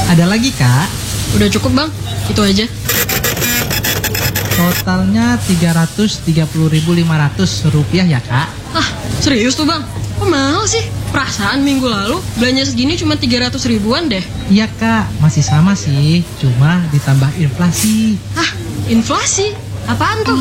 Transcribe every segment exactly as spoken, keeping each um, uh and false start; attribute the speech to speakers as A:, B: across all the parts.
A: Ada lagi, Kak?
B: Udah cukup, Bang. Itu aja.
A: Totalnya tiga ratus tiga puluh ribu lima ratus rupiah ya, Kak?
B: Ah, serius tuh, Bang? Kok mahal sih? Perasaan minggu lalu belanja segini cuma tiga ratus ribuan deh.
A: Iya, Kak. Masih sama sih. Cuma ditambah inflasi.
B: Hah? Inflasi? Apaan tuh?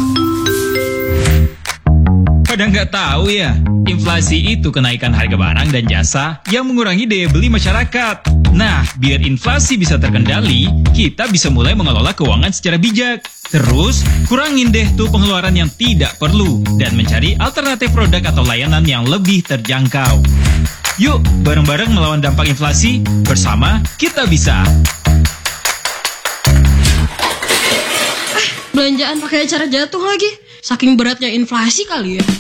C: Pada nggak tahu ya, inflasi itu kenaikan harga barang dan jasa yang mengurangi daya beli masyarakat. Nah, biar inflasi bisa terkendali, kita bisa mulai mengelola keuangan secara bijak. Terus, kurangin deh tuh pengeluaran yang tidak perlu dan mencari alternatif produk atau layanan yang lebih terjangkau. Yuk, bareng-bareng melawan dampak inflasi, bersama kita bisa.
B: Eh, belanjaan pakai cara jatuh lagi. Saking beratnya inflasi kali ya.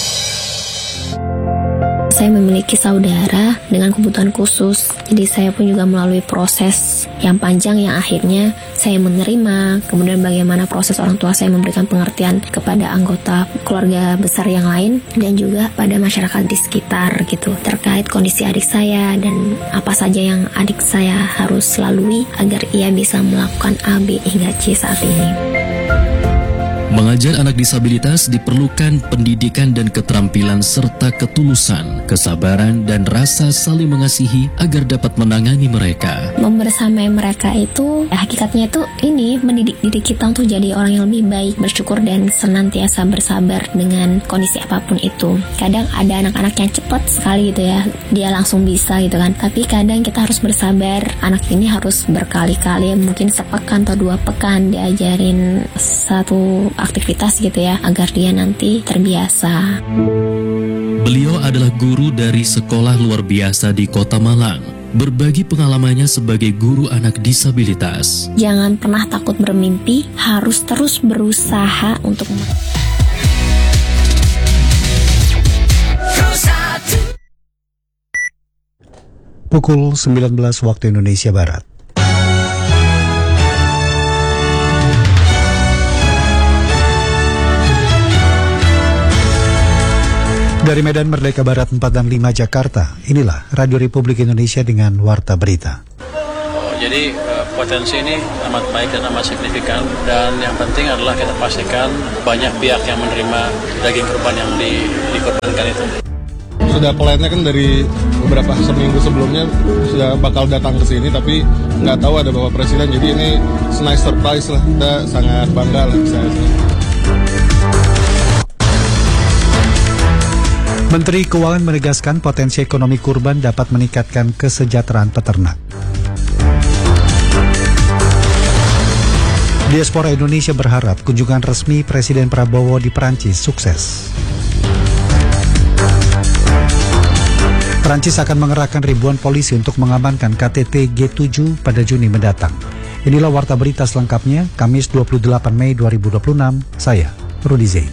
D: Saya memiliki saudara dengan kebutuhan khusus, jadi saya pun juga melalui proses yang panjang yang akhirnya saya menerima. Kemudian bagaimana proses orang tua saya memberikan pengertian kepada anggota keluarga besar yang lain dan juga pada masyarakat di sekitar gitu, terkait kondisi adik saya dan apa saja yang adik saya harus lalui agar ia bisa melakukan A, B, hingga C saat ini.
E: Mengajar anak disabilitas diperlukan pendidikan dan keterampilan serta ketulusan, kesabaran dan rasa saling mengasihi agar dapat menangani mereka.
D: Membersamai mereka itu, ya, hakikatnya itu ini mendidik diri kita untuk jadi orang yang lebih baik, bersyukur dan senantiasa bersabar dengan kondisi apapun itu. Kadang ada anak-anak yang cepat sekali gitu ya, dia langsung bisa gitu kan. Tapi kadang kita harus bersabar, anak ini harus berkali-kali, mungkin sepekan atau dua pekan diajarin satu aktivitas gitu ya, agar dia nanti terbiasa.
E: Beliau adalah guru dari sekolah luar biasa di Kota Malang, berbagi pengalamannya sebagai guru anak disabilitas.
D: Jangan pernah takut bermimpi, harus terus berusaha untuk
F: Pukul sembilan belas waktu Indonesia Barat. Dari Medan Merdeka Barat empat dan lima Jakarta, inilah Radio Republik Indonesia dengan Warta Berita.
G: Oh, jadi uh, potensi ini amat baik dan amat signifikan, dan yang penting adalah kita pastikan banyak pihak yang menerima daging kurban yang di, dikorbankan itu.
H: Sudah plannya kan dari beberapa seminggu sebelumnya sudah bakal datang ke sini, tapi nggak tahu ada Bapak Presiden, jadi ini nice surprise lah, kita sangat bangga lah saya.
F: Menteri Keuangan menegaskan potensi ekonomi kurban dapat meningkatkan kesejahteraan peternak. Diaspora Indonesia berharap kunjungan resmi Presiden Prabowo di Perancis sukses. Perancis akan mengerahkan ribuan polisi untuk mengamankan K T T G tujuh pada Juni mendatang. Inilah Warta Berita selengkapnya, Kamis dua puluh delapan Mei dua ribu dua puluh enam. Saya, Rudi Zain.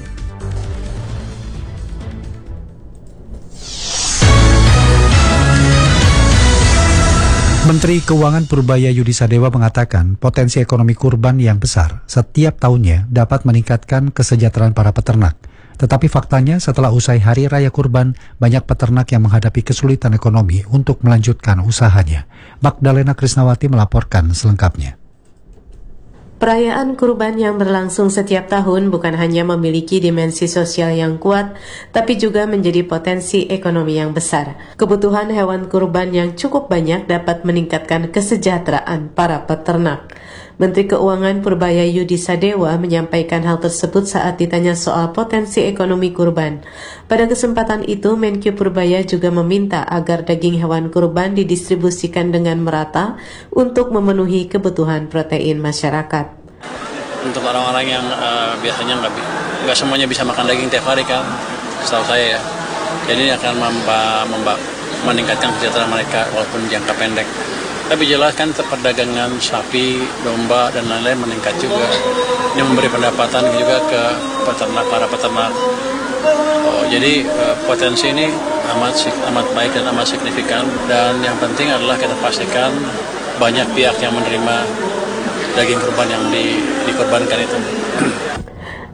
F: Menteri Keuangan Purbaya Yudi Sadewa mengatakan potensi ekonomi kurban yang besar setiap tahunnya dapat meningkatkan kesejahteraan para peternak. Tetapi faktanya setelah usai Hari Raya Kurban, banyak peternak yang menghadapi kesulitan ekonomi untuk melanjutkan usahanya. Magdalena Krisnawati melaporkan selengkapnya.
I: Perayaan kurban yang berlangsung setiap tahun bukan hanya memiliki dimensi sosial yang kuat, tapi juga menjadi potensi ekonomi yang besar. Kebutuhan hewan kurban yang cukup banyak dapat meningkatkan kesejahteraan para peternak. Menteri Keuangan Purbaya Yudi Sadewa menyampaikan hal tersebut saat ditanya soal potensi ekonomi kurban. Pada kesempatan itu, Menkyu Purbaya juga meminta agar daging hewan kurban didistribusikan dengan merata untuk memenuhi kebutuhan protein masyarakat.
G: Untuk orang-orang yang uh, biasanya nggak nggak semuanya bisa makan daging tiap hari kan, setahu saya ya. Jadi ini akan memba, memba, meningkatkan kesejahteraan mereka walaupun jangka pendek. Tapi jelas kan perdagangan sapi, domba, dan lain-lain meningkat juga. Ini memberi pendapatan juga ke peternak, para peternak. Oh, jadi uh, potensi ini amat amat baik dan amat signifikan. Dan yang penting adalah kita pastikan banyak pihak yang menerima daging kurban yang di, dikorbankan itu.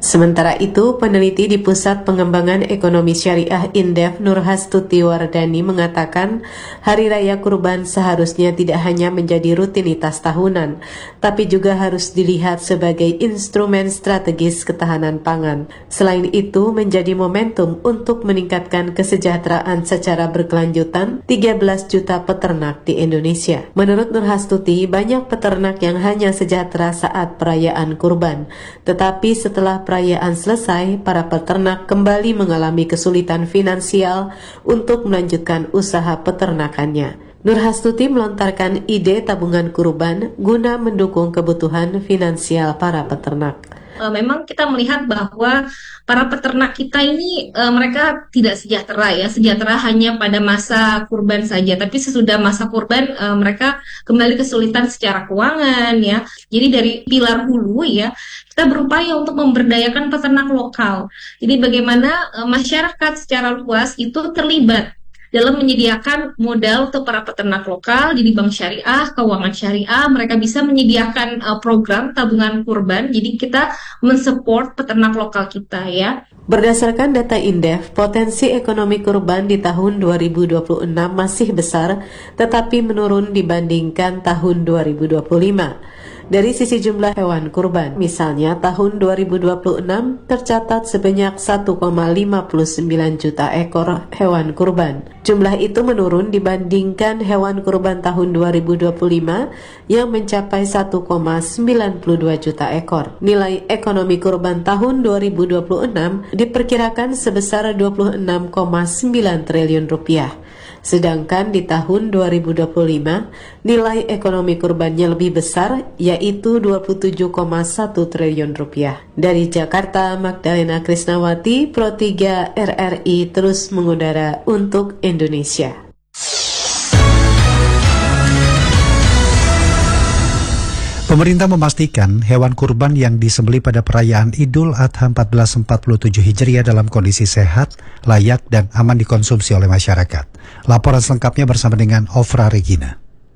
I: Sementara itu, peneliti di Pusat Pengembangan Ekonomi Syariah Indef Nurhastuti Wardani mengatakan Hari Raya Kurban seharusnya tidak hanya menjadi rutinitas tahunan, tapi juga harus dilihat sebagai instrumen strategis ketahanan pangan. Selain itu, menjadi momentum untuk meningkatkan kesejahteraan secara berkelanjutan tiga belas juta peternak di Indonesia. Menurut Nurhastuti, banyak peternak yang hanya sejahtera saat perayaan kurban, tetapi setelah perayaan selesai, para peternak kembali mengalami kesulitan finansial untuk melanjutkan usaha peternakannya. Nurhastuti melontarkan ide tabungan kurban guna mendukung kebutuhan finansial para peternak.
J: Memang kita melihat bahwa para peternak kita ini e, mereka tidak sejahtera ya, sejahtera hanya pada masa kurban saja, tapi sesudah masa kurban e, mereka kembali kesulitan secara keuangan ya. Jadi dari pilar hulu ya, kita berupaya untuk memberdayakan peternak lokal. Jadi bagaimana e, masyarakat secara luas itu terlibat dalam menyediakan modal untuk para peternak lokal. Jadi bank syariah, keuangan syariah, mereka bisa menyediakan uh, program tabungan kurban. Jadi kita mensupport peternak lokal kita ya.
I: Berdasarkan data Indef, potensi ekonomi kurban di tahun dua ribu dua puluh enam masih besar, tetapi menurun dibandingkan tahun dua ribu dua puluh lima. Dari sisi jumlah hewan kurban, misalnya tahun dua ribu dua puluh enam tercatat sebanyak satu koma lima sembilan juta ekor hewan kurban. Jumlah itu menurun dibandingkan hewan kurban tahun dua ribu dua puluh lima yang mencapai satu koma sembilan dua juta ekor. Nilai ekonomi kurban tahun dua ribu dua puluh enam diperkirakan sebesar dua puluh enam koma sembilan triliun rupiah. Sedangkan di tahun dua ribu dua puluh lima, nilai ekonomi kurbannya lebih besar, yaitu dua puluh tujuh koma satu triliun rupiah. Dari Jakarta, Magdalena Krisnawati, Pro tiga R R I terus mengudara untuk Indonesia.
F: Pemerintah memastikan hewan kurban yang disembelih pada perayaan Idul Adha seribu empat ratus empat puluh tujuh Hijriah dalam kondisi sehat, layak, dan aman dikonsumsi oleh masyarakat. Laporan selengkapnya bersama dengan Ofra Regina.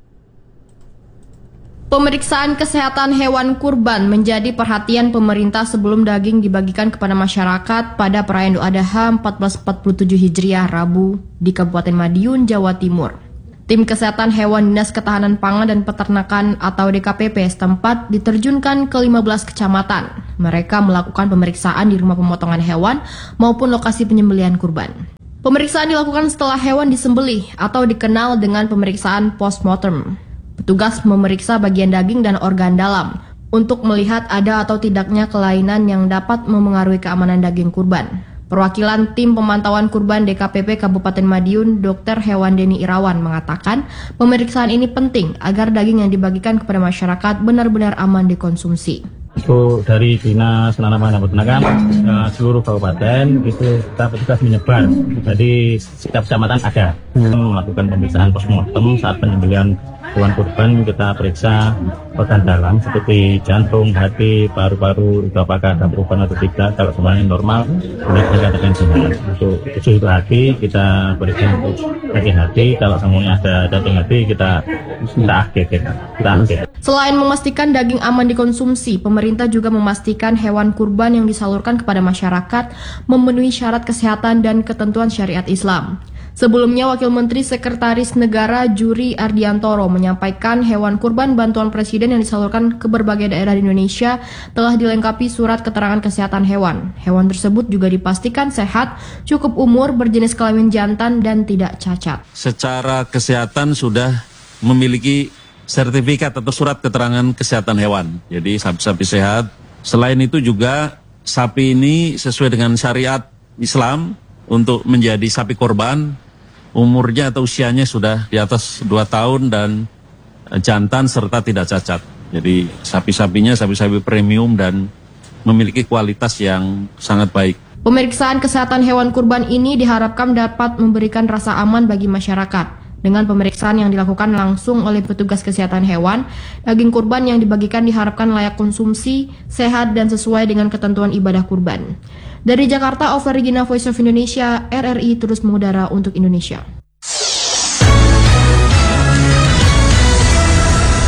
K: Pemeriksaan kesehatan hewan kurban menjadi perhatian pemerintah sebelum daging dibagikan kepada masyarakat pada perayaan Idul Adha seribu empat ratus empat puluh tujuh Hijriah Rabu di Kabupaten Madiun, Jawa Timur. Tim Kesehatan Hewan Dinas Ketahanan Pangan dan Peternakan atau D K P P setempat diterjunkan ke lima belas kecamatan. Mereka melakukan pemeriksaan di rumah pemotongan hewan maupun lokasi penyembelihan kurban. Pemeriksaan dilakukan setelah hewan disembelih atau dikenal dengan pemeriksaan postmortem. Petugas memeriksa bagian daging dan organ dalam untuk melihat ada atau tidaknya kelainan yang dapat memengaruhi keamanan daging kurban. Perwakilan Tim Pemantauan Kurban D K P P Kabupaten Madiun, Dokter Hewan Deni Irawan mengatakan pemeriksaan ini penting agar daging yang dibagikan kepada masyarakat benar-benar aman dikonsumsi.
L: Itu dari Dinas Penanaman dan Peternakan uh, seluruh kabupaten itu kita petugas menyebar. Jadi setiap kecamatan ada melakukan pemeriksaan postmortem saat penyembelihan hewan kurban. Kita periksa organ dalam seperti jantung, hati, paru-paru, itu apakah ada perubahan atau tidak. Kalau semuanya normal, boleh dikatakan sehat. Untuk tujuh itu hati kita periksa untuk daging hati. Kalau semuanya ada daging hati kita kita akhir kita akhir.
K: Selain memastikan daging aman dikonsumsi, pemerintah juga memastikan hewan kurban yang disalurkan kepada masyarakat memenuhi syarat kesehatan dan ketentuan syariat Islam. Sebelumnya, Wakil Menteri Sekretaris Negara Juri Ardiantoro menyampaikan hewan kurban bantuan Presiden yang disalurkan ke berbagai daerah di Indonesia telah dilengkapi surat keterangan kesehatan hewan. Hewan tersebut juga dipastikan sehat, cukup umur, berjenis kelamin jantan, dan tidak cacat.
M: Secara kesehatan sudah memiliki sertifikat atau surat keterangan kesehatan hewan. Jadi sapi-sapi sehat. Selain itu juga sapi ini sesuai dengan syariat Islam untuk menjadi sapi korban. Umurnya atau usianya sudah di atas dua tahun dan jantan serta tidak cacat. Jadi sapi-sapinya sapi-sapi premium dan memiliki kualitas yang sangat baik.
K: Pemeriksaan kesehatan hewan kurban ini diharapkan dapat memberikan rasa aman bagi masyarakat. Dengan pemeriksaan yang dilakukan langsung oleh petugas kesehatan hewan, daging kurban yang dibagikan diharapkan layak konsumsi, sehat, dan sesuai dengan ketentuan ibadah kurban. Dari Jakarta, Ova Regina, Voice of Indonesia, R R I terus mengudara untuk Indonesia.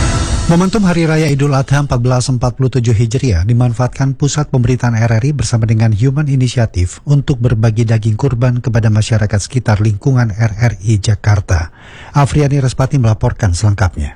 F: Momentum Hari Raya Idul Adha seribu empat ratus empat puluh tujuh Hijriah dimanfaatkan Pusat Pemberitaan R R I bersama dengan Human Initiative untuk berbagi daging kurban kepada masyarakat sekitar lingkungan R R I Jakarta. Afriani Respati melaporkan selengkapnya.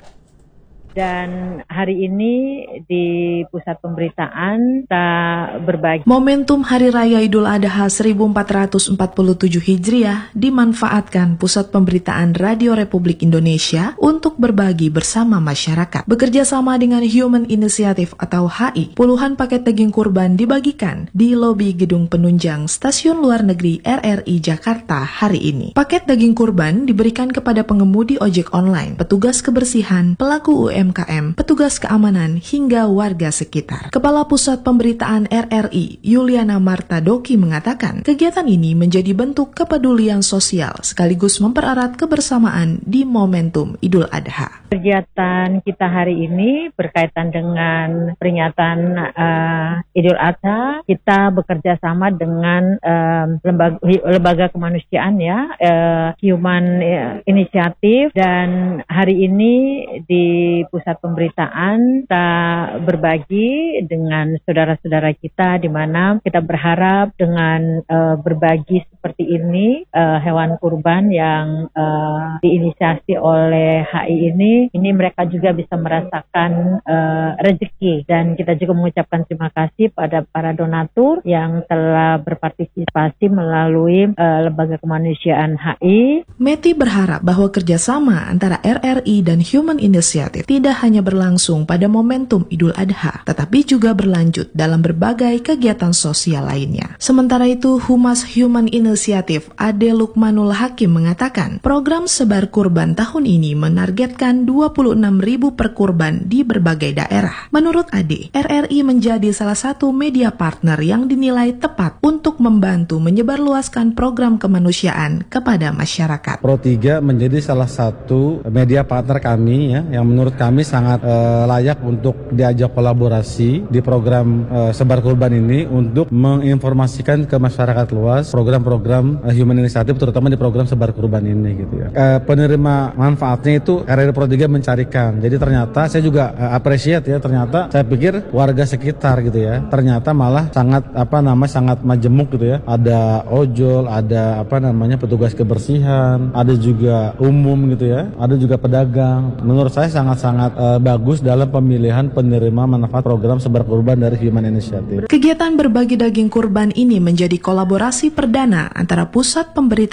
N: Dan hari ini di Pusat Pemberitaan kita berbagi.
O: Momentum Hari Raya Idul Adha seribu empat ratus empat puluh tujuh Hijriah dimanfaatkan Pusat Pemberitaan Radio Republik Indonesia untuk berbagi bersama masyarakat. Bekerja sama dengan Human Initiative atau H I, puluhan paket daging kurban dibagikan di lobi gedung penunjang Stasiun Luar Negeri R R I Jakarta hari ini. Paket daging kurban diberikan kepada pengemudi ojek online, petugas kebersihan, pelaku U M K M, petugas keamanan, hingga warga sekitar. Kepala Pusat Pemberitaan R R I, Yuliana Marta Doki mengatakan, kegiatan ini menjadi bentuk kepedulian sosial sekaligus mempererat kebersamaan di momentum Idul Adha.
N: Kegiatan kita hari ini berkaitan dengan peringatan uh, Idul Adha. Kita bekerja sama dengan uh, lembaga, lembaga kemanusiaan ya, uh, Human Initiative, dan hari ini di Pusat Pemberitaan kita berbagi dengan saudara-saudara kita, di mana kita berharap dengan uh, berbagi seperti ini uh, hewan kurban yang uh, diinisiasi oleh H I ini, ini mereka juga bisa merasakan uh, rezeki, dan kita juga mengucapkan terima kasih pada para donatur yang telah berpartisipasi melalui uh, lembaga kemanusiaan H I.
O: Meti berharap bahwa kerjasama antara R R I dan Human Initiative tidak hanya berlangsung pada momentum Idul Adha, tetapi juga berlanjut dalam berbagai kegiatan sosial lainnya. Sementara itu, Humas Human Initiative Ade Lukmanul Hakim mengatakan, program sebar kurban tahun ini menargetkan dua puluh enam ribu per kurban di berbagai daerah. Menurut Ade, R R I menjadi salah satu media partner yang dinilai tepat untuk membantu menyebarluaskan program kemanusiaan kepada masyarakat.
P: Pro tiga menjadi salah satu media partner kami ya, yang menurut kami sangat uh, layak untuk diajak kolaborasi di program uh, sebar kurban ini untuk menginformasikan ke masyarakat luas program-program uh, Human Initiative, terutama di program sebar kurban ini gitu ya. Uh, penerima manfaatnya itu R R I Pro tiga mencarikan. Jadi ternyata saya juga uh, appreciate ya, ternyata saya pikir warga sekitar gitu ya, ternyata malah sangat apa namanya sangat majemuk gitu ya. Ada ojol, ada apa namanya petugas kebersihan, ada juga umum gitu ya, ada juga pedagang. Menurut saya sangat-sangat uh, bagus dalam pemilihan penerima manfaat program sebar kurban dari Human Initiative.
O: Kegiatan berbagi daging kurban ini menjadi kolaborasi perdana antara Pusat Pemberitaan